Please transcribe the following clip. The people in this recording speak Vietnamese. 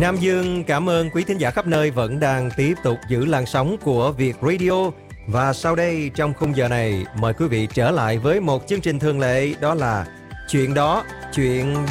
Nam Dương cảm ơn quý thính giả khắp nơi vẫn đang tiếp tục giữ làn sóng của Việt Radio. Và sau đây trong khung giờ này, mời quý vị trở lại với một chương trình thường lệ, đó là Chuyện đó, chuyện